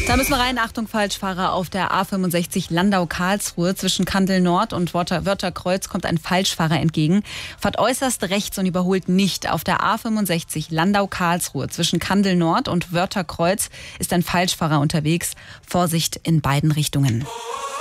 Da müssen wir rein. Achtung, Falschfahrer auf der A65 Landau-Karlsruhe. Zwischen Kandel Nord und Wörtherkreuz kommt ein Falschfahrer entgegen. Fahrt äußerst rechts und überholt nicht. Auf der A65 Landau-Karlsruhe zwischen Kandel Nord und Wörtherkreuz ist ein Falschfahrer unterwegs. Vorsicht in beiden Richtungen.